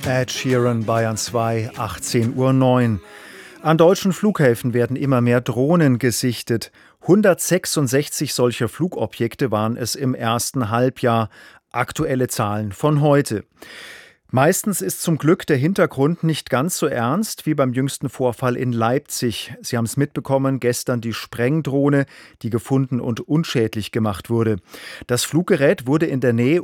Ed Sheeran, Bayern 2, 18:09 Uhr. An deutschen Flughäfen werden immer mehr Drohnen gesichtet. 166 solcher Flugobjekte waren es im ersten Halbjahr. Aktuelle Zahlen von heute. Meistens ist zum Glück der Hintergrund nicht ganz so ernst wie beim jüngsten Vorfall in Leipzig. Sie haben es mitbekommen, gestern die Sprengdrohne, die gefunden und unschädlich gemacht wurde. Das Fluggerät wurde in der Nähe